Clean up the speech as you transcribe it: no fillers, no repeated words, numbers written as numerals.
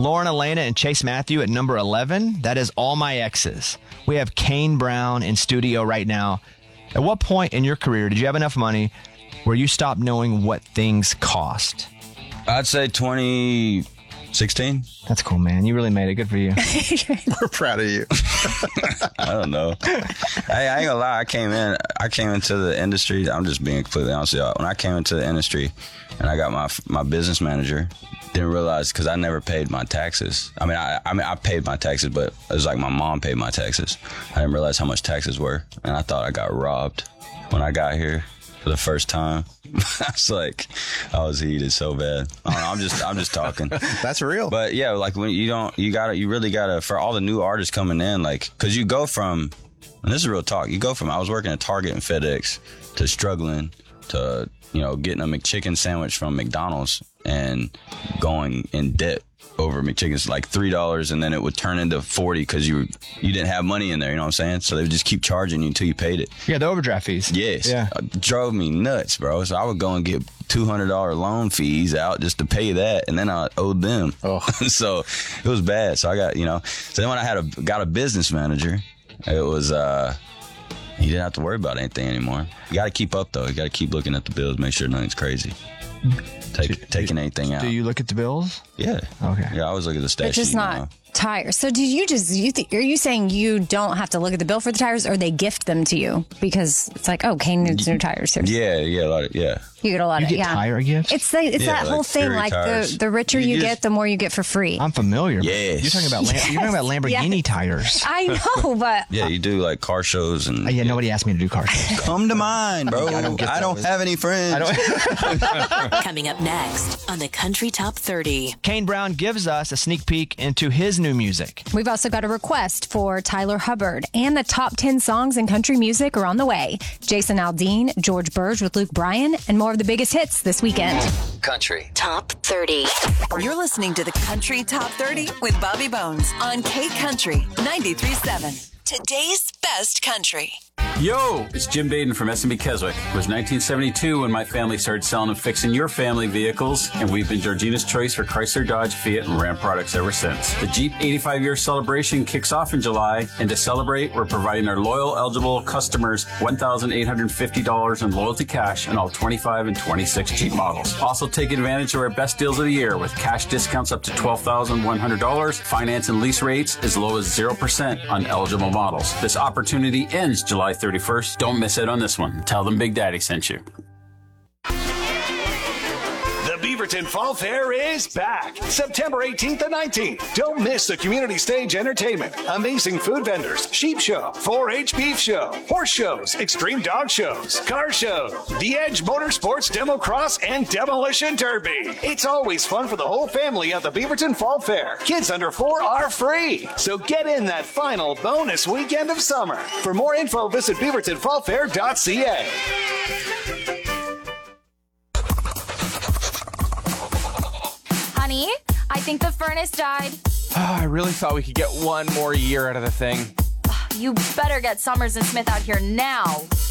Lauren Elena and Chase Matthew at number 11. That is All My Exes. We have Kane Brown in studio right now. At what point in your career did you have enough money where you stopped knowing what things cost? I'd say 2016. That's cool, man. You really made it. Good for you. We're proud of you. I don't know. I ain't gonna lie. I came into the industry. I'm just being completely honest with y'all. When I came into the industry and I got my business manager, didn't realize because I never paid my taxes. I mean, I paid my taxes, but it was like my mom paid my taxes. I didn't realize how much taxes were, and I thought I got robbed when I got here for the first time. I was heated so bad. I don't know, I'm just talking. That's real. But yeah, like when you really gotta, for all the new artists coming in, like, cause you go from, and this is real talk, I was working at Target and FedEx to struggling to, getting a McChicken sandwich from McDonald's and going in debt over McChickens, like $3, and then it would turn into $40 because you didn't have money in there. You know what I'm saying? So they would just keep charging you until you paid it. Yeah, the overdraft fees. Yes. Yeah. It drove me nuts, bro. So I would go and get $200 loan fees out just to pay that, and then I owed them. Oh. So it was bad. So I got, so then when I got a business manager, it was, you didn't have to worry about anything anymore. You got to keep up, though. You got to keep looking at the bills, make sure nothing's crazy. Taking anything out. Do you look at the bills? Yeah. Okay. Yeah, I always look at the stat But just sheet, not tires. So are you saying you don't have to look at the bill for the tires, or they gift them to you because it's like, oh, Kane needs new tires here? Yeah, a lot of, yeah. You get a lot You of get tire gifts? It's that whole thing. Fury Like tires. the richer you get, the more you get for free. I'm familiar. Yes. You're talking about Lamborghini tires. I know, but Yeah, you do like car shows and Yeah, nobody asked me to do car shows. come to mine, bro. I don't have any friends. Coming up next on the Country Top 30. Kane Brown gives us a sneak peek into his new music. we've also got a request for Tyler Hubbard, and the top 10 songs in country music are on the way. Jason Aldean, George Burge with Luke Bryan, and more of the biggest hits this weekend. Country Top 30. You're listening to the Country Top 30 with Bobby Bones on K Country 93.7. Today's best country. Yo, it's Jim Baden from S&B Keswick. It was 1972 when my family started selling and fixing your family vehicles, and we've been Georgina's choice for Chrysler, Dodge, Fiat, and Ram products ever since. The Jeep 85-year celebration kicks off in July, and to celebrate, we're providing our loyal, eligible customers $1,850 in loyalty cash on all 25 and 26 Jeep models. Also, take advantage of our best deals of the year with cash discounts up to $12,100, finance and lease rates as low as 0% on eligible models. This opportunity ends July 31st. Don't miss it on this one. Tell them Big Daddy sent you. The Beaverton Fall Fair is back, September 18th and 19th. Don't miss the community stage entertainment, amazing food vendors, sheep show, 4-H beef show, horse shows, extreme dog shows, car shows, the Edge Motorsports Demo Cross, and Demolition Derby. It's always fun for the whole family at the Beaverton Fall Fair. Kids under 4 are free, so get in that final bonus weekend of summer. For more info, visit beavertonfallfair.ca. Honey, I think the furnace died. I really thought we could get one more year out of the thing. You better get Summers and Smith out here now.